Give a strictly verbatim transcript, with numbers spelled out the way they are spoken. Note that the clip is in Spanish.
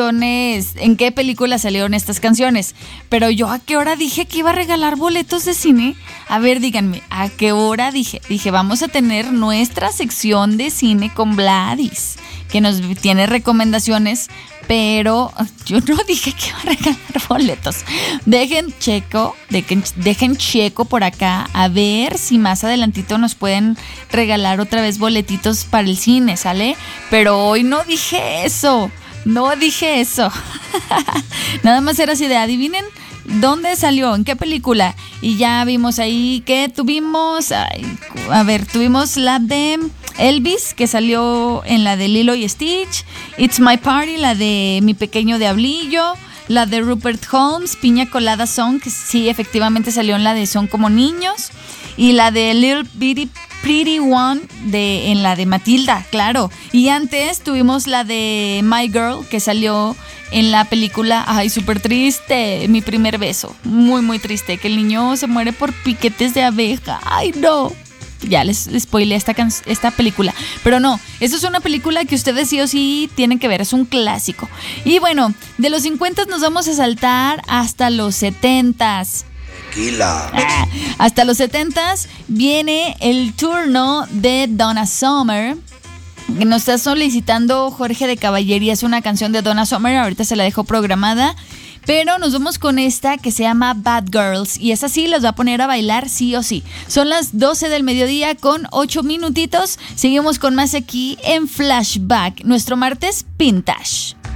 canciones, en qué película salieron estas canciones. Pero yo, ¿a qué hora dije que iba a regalar boletos de cine? A ver, díganme, ¿a qué hora dije? Dije, vamos a tener nuestra sección de cine con Vladis, que nos tiene recomendaciones, pero yo no dije que iba a regalar boletos. Dejen checo, dejen, dejen checo por acá, a ver si más adelantito nos pueden regalar otra vez boletitos para el cine, ¿sale? Pero hoy no dije eso, no dije eso. Nada más era así de adivinen dónde salió, en qué película. Y ya vimos ahí que tuvimos, ay, a ver, tuvimos la de Elvis, que salió en la de Lilo y Stitch. It's My Party, la de Mi Pequeño Diablillo. La de Rupert Holmes, Piña Colada Song, que sí, efectivamente salió en la de Son como niños. Y la de Little Bitty Pretty One, de, en la de Matilda, claro. Y antes tuvimos la de My Girl, que salió en la película, ay, súper triste, Mi Primer Beso. Muy, muy triste, que el niño se muere por piquetes de abeja. Ay, no. Ya les spoileé esta, can- esta película. Pero no, esto es una película que ustedes sí o sí tienen que ver, es un clásico. Y bueno, de los cincuenta nos vamos a saltar hasta los setenta. Ah, hasta los setenta viene el turno de Donna Summer, que nos está solicitando Jorge de Caballería. Es una canción de Donna Summer, ahorita se la dejo programada. Pero nos vamos con esta que se llama Bad Girls. Y esa sí las va a poner a bailar sí o sí. Son las doce del mediodía con ocho minutitos. Seguimos con más aquí en Flashback, nuestro martes Vintage.